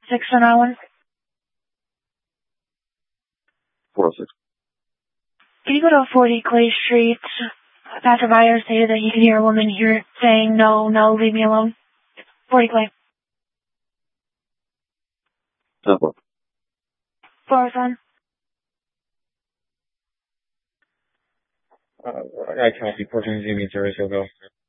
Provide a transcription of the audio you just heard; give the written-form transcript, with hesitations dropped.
6 on that one. 406. Can you go to 40 Clay Street? Pastor Meyer stated that he could hear a woman here saying, no, no, leave me alone. 40 Clay. 10-4. 407. I copy. 14 Jimmy, Jerry, go.